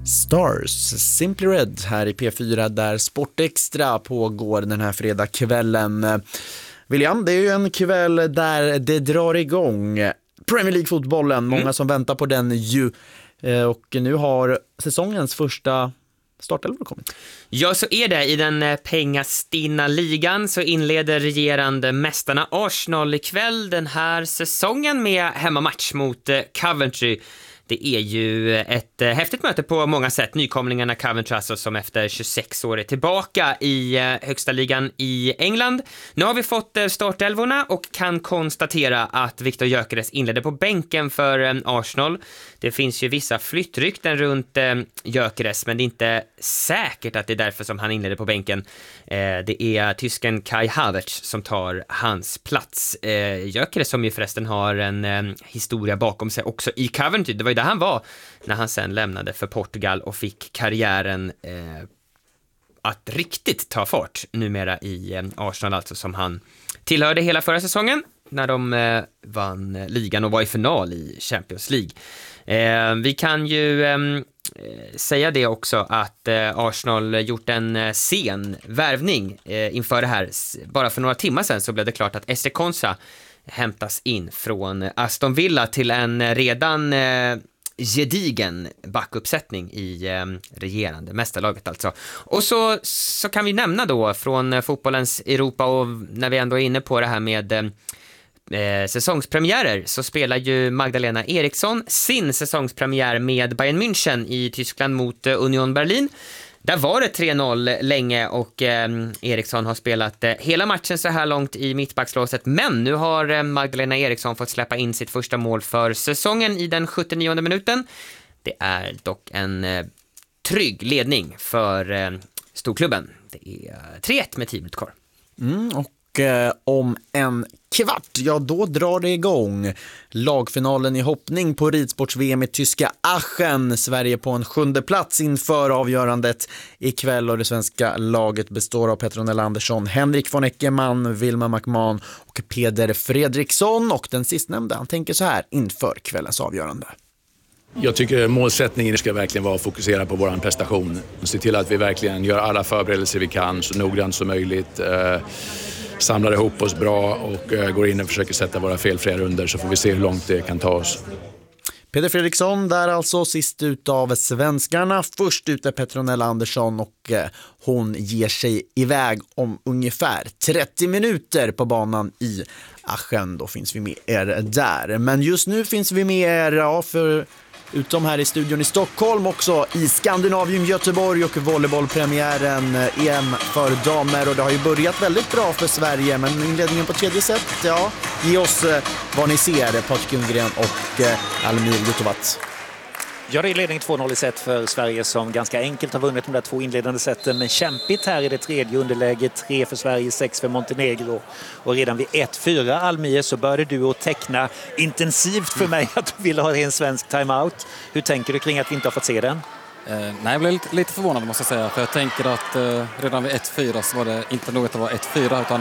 Stars, Simply Red här i P4 där Sportextra pågår den här fredagskvällen. William, det är ju en kväll där det drar igång Premier League-fotbollen. Många som väntar på den ju. Och nu har säsongens första startelva kommit. Ja, så är det. I den pengastinna ligan så inleder regerande mästarna Arsenal ikväll den här säsongen med hemmamatch mot Coventry. Det är ju ett häftigt möte på många sätt. Nykomlingarna Coventry alltså, som efter 26 år är tillbaka i högsta ligan i England. Nu har vi fått startelvorna och kan konstatera att Viktor Gyökeres inledde på bänken för Arsenal. Det finns ju vissa flyttrykten runt Gyökeres, men det är inte säkert att det är därför som han inledde på bänken. Det är tysken Kai Havertz som tar hans plats. Gyökeres som ju förresten har en historia bakom sig också i Coventry. Det var ju där han var när han sen lämnade för Portugal och fick karriären att riktigt ta fart numera i Arsenal, alltså, som han tillhörde hela förra säsongen när de vann ligan och var i final i Champions League. Vi kan ju säga det också att Arsenal gjort en sen värvning inför det här. Bara för några timmar sedan så blev det klart att Eze Konsa hämtas in från Aston Villa till en redan gedigen backuppsättning i regerande mästarlaget alltså. Och så kan vi nämna då från fotbollens Europa, och när vi ändå är inne på det här med säsongspremiärer, så spelar ju Magdalena Eriksson sin säsongspremiär med Bayern München i Tyskland mot Union Berlin. Där var det 3-0 länge och Eriksson har spelat hela matchen så här långt i mittbackslåset. Men nu har Magdalena Eriksson fått släppa in sitt första mål för säsongen i den 79:e minuten. Det är dock en trygg ledning för storklubben. Det är 3-1 med 10 minuter kvar. Och om en kvart, ja då drar det igång lagfinalen i hoppning på ridsports-VM i tyska Aachen. Sverige på en 7:e plats inför avgörandet ikväll, och det svenska laget består av Petronella Andersson, Henrik von Eckermann, Wilma McMahon och Peder Fredriksson, och den sistnämnda, han tänker så här inför kvällens avgörande. Jag tycker målsättningen ska verkligen vara att fokusera på vår prestation. Se till att vi verkligen gör alla förberedelser vi kan så noggrant som möjligt. Samlar ihop oss bra och går in och försöker sätta våra felfria runder, så får vi se hur långt det kan ta oss. Peder Fredriksson där alltså sist ut av svenskarna. Först ut är Petronella Andersson, och hon ger sig iväg om ungefär 30 minuter på banan i Aachen. Då finns vi med er där. Men just nu finns vi med er, för utom här i studion i Stockholm, också i Skandinavium Göteborg och volleybollpremiären EM för damer. Och det har ju börjat väldigt bra för Sverige, men inledningen på tredje set, ja, ge oss vad ni ser, Patrik Ljunggren och Almir Jutovac. Ja, det är ledning 2-0 i set för Sverige, som ganska enkelt har vunnit de där 2 inledande seten. Men kämpigt här i det tredje underläget. 3 för Sverige, 6 för Montenegro. Och redan vid 1-4, Almir, så började du att teckna intensivt för mig att du ville ha en svensk timeout. Hur tänker du kring att vi inte har fått se den? Nej, jag blev lite förvånad måste jag säga. För jag tänker att redan vid 1-4 så var det inte nog att det var 1-4, utan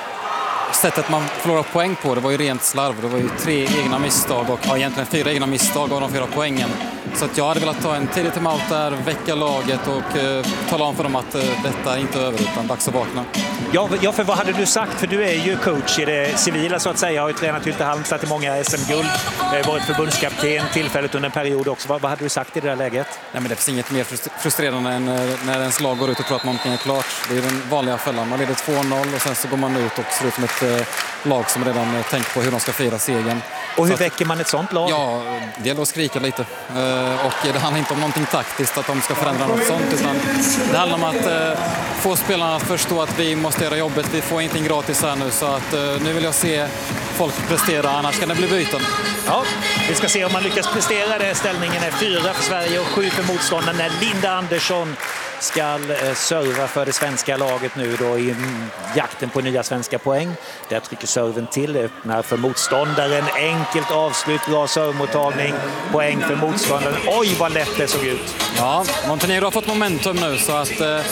sättet man förlorade poäng på, det var ju rent slarv. Det var ju 3 egna misstag och egentligen 4 egna misstag av de 4 poängen. Så att jag hade velat ta en tidig timeout där, väcka laget och tala om för dem att detta är inte över, utan dags att vakna. Ja, för vad hade du sagt? För du är ju coach i det civila så att säga. Har ju tränat Hylte Halmstad till många SM-guld. Varit förbundskapten tillfället under en period också. Vad hade du sagt i det där läget? Nej, men det finns inget mer frustrerande än när ens lag går ut och tror att någonting är klart. Det är den vanliga fällan. Man leder 2-0 och sen så går man ut och ser ut som ett lag som redan tänkt på hur de ska fira segern. Och hur väcker man ett sånt lag? Ja, det är att skrika lite. Och det handlar inte om någonting taktiskt, att de ska förändra något sånt, utan det handlar om att få spelarna att förstå att vi måste göra jobbet. Vi får ingenting gratis här nu, så att nu vill jag se folk prestera, annars kan det bli byten. Ja, vi ska se om man lyckas prestera det. Ställningen är 4 för Sverige och 7 för motståndaren när Linda Andersson ska serva för det svenska laget nu då i jakten på nya svenska poäng. Där trycker serven till, öppnar för motståndaren, enkelt avslut, bra servmottagning, poäng för motståndaren. Oj, vad lätt det såg ut. Ja, Montenegro har fått momentum nu, så att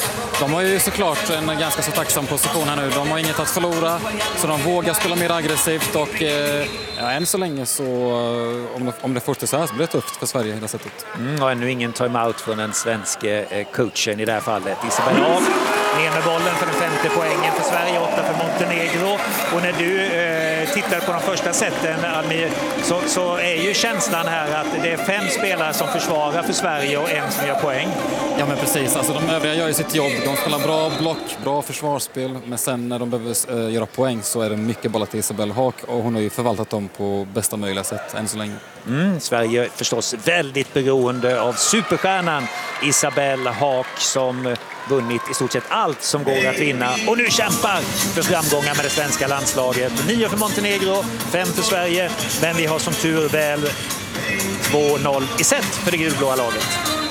De har ju såklart en ganska så tacksam position här nu. De har inget att förlora, så de vågar spela mer aggressivt och än så länge så om det fortsätter så här så blir det tufft för Sverige i det sättet. Och ännu ingen timeout från den svenska coachen i det här fallet. Isabel Haag ner med bollen för den 5:e poängen för Sverige, 8 för Montenegro. Och när du tittar på de första sätten, Almir, så är ju känslan här att det är 5 spelare som försvarar för Sverige och en som gör poäng. Ja men precis, alltså de övriga gör ju sitt jobb. De spelar bra block, bra försvarsspel, men sen när de behöver göra poäng så är det mycket bollar till Isabel Haag och hon har ju förvaltat dem på bästa möjliga sätt än så länge. Sverige är förstås väldigt beroende av superstjärnan Isabel Haag som vunnit i stort sett allt som går att vinna och nu kämpar för framgångar med det svenska landslaget. 9 för Montenegro, 5 för Sverige, men vi har som tur väl 2-0 i set för det gulblåa laget.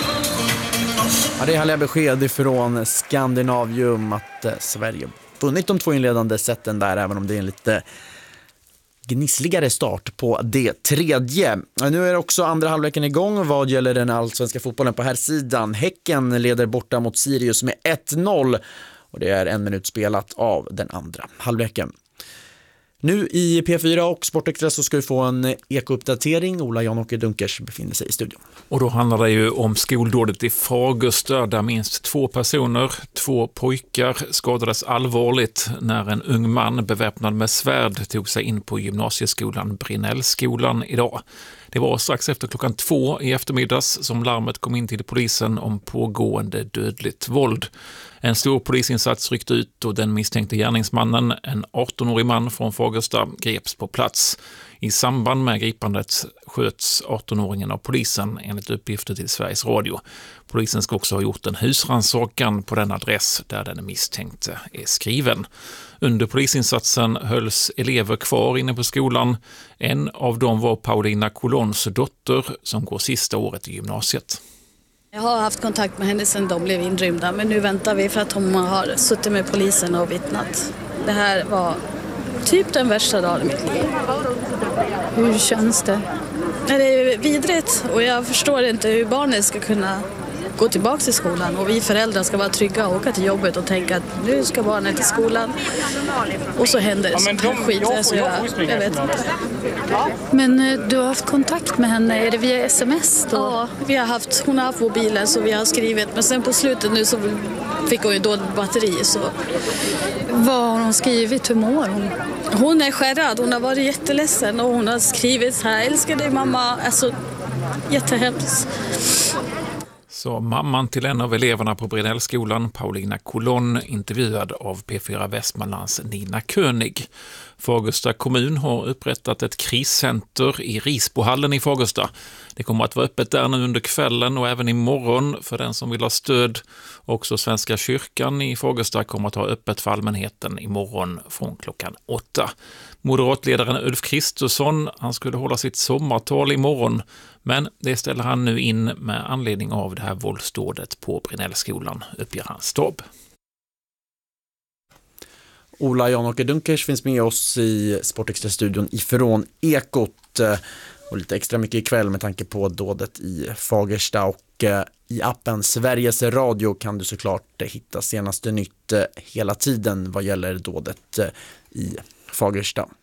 Ja, det är härliga besked från Skandinavium att Sverige vunnit de 2 inledande sätten där, även om det är en lite gnissligare start på det 3:e. Nu är också andra halvleken igång vad gäller den allsvenska fotbollen på här sidan. Häcken leder borta mot Sirius med 1-0 och det är 1 minut spelat av den andra halvleken. Nu i P4 och Sportextra så ska vi få en ekouppdatering. Ola Jan-Åke Dunkers befinner sig i studion. Och då handlar det ju om skoldådet i Fagersta där minst 2 personer, 2 pojkar, skadades allvarligt när en ung man beväpnad med svärd tog sig in på gymnasieskolan Brinnellskolan idag. Det var strax efter 2:00 i eftermiddags som larmet kom in till polisen om pågående dödligt våld. En stor polisinsats ryckte ut och den misstänkte gärningsmannen, en 18-årig man från Fagersta, greps på plats. I samband med gripandet sköts 18-åringen av polisen enligt uppgifter till Sveriges Radio. Polisen ska också ha gjort en husrannsakan på den adress där den misstänkte är skriven. Under polisinsatsen hölls elever kvar inne på skolan. En av dem var Paulina Colons dotter som går sista året i gymnasiet. Jag har haft kontakt med henne sedan de blev inrymda, men nu väntar vi för att hon har suttit med polisen och vittnat. Det här var typ den värsta dagen i mitt liv. Hur känns det? Det är vidrigt och jag förstår inte hur barnen ska kunna gå tillbaka till skolan och vi föräldrar ska vara trygga och åka till jobbet och tänka att nu ska barnen till skolan och så händer det sånt här skit. Alltså jag vet inte. Men du har haft kontakt med henne, är det via sms då? Ja, hon har haft mobilen så vi har skrivit, men sen på slutet nu så fick hon ju då batteri. Så. Vad har hon skrivit, hur mår hon? Hon är skärrad, hon har varit jätteledsen och hon har skrivit så här: älskar dig mamma, alltså jättehemskt. Så mamman till en av eleverna på Brinnellskolan, Paulina Colon, intervjuad av P4 Västmanlands Nina König. Fagersta kommun har upprättat ett kriscenter i Risbohallen i Fagersta. Det kommer att vara öppet där nu under kvällen och även imorgon för den som vill ha stöd. Också Svenska kyrkan i Fagersta kommer att ha öppet för allmänheten imorgon från 8:00. Moderatledaren Ulf Kristersson, han skulle hålla sitt sommartal imorgon, men det ställer han nu in med anledning av det här våldsdådet på Brinnellskolan, uppger hans stab. Ola Jan-Åke Dunkers finns med oss i Sportextra-studion ifrån Ekot och lite extra mycket ikväll med tanke på dådet i Fagersta, och i appen Sveriges Radio kan du såklart hitta senaste nytt hela tiden vad gäller dådet i Fagersta.